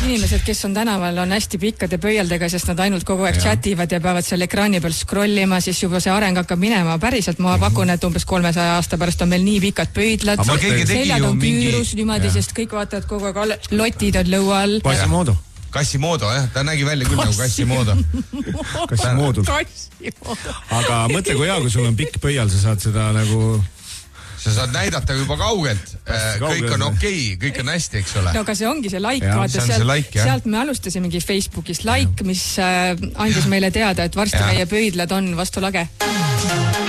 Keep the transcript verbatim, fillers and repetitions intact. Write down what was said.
inimesed, kes on tänaval, on hästi pikkade pöialdega, sest nad ainult kogu aeg chativad ja peavad seal ekraani peal scrollima, siis juba see areng hakkab minema. Päriselt ma pakun, et umbes kolmesaja aasta pärast on meil nii pikad pöidlad. Seljad on küürus niimoodi, sest kõik vaatavad kogu aeg, lotid on lõua all. Quasimodo. Quasimodo, jah, ta nägi välja küll nagu Quasimodo. Quasimodo. Aga mõtle, kui hea, kui sul on pikk pöial, sa saad seda nagu... Sa saad näidata juba kaugelt. Kõik on okei, kõik on hästi, eks ole. No aga see ongi see like, vaata, sealt, like, sealt me alustasimegi Facebookis like, mis andis meile teada, et varsti meie pöidlad on vastu lage.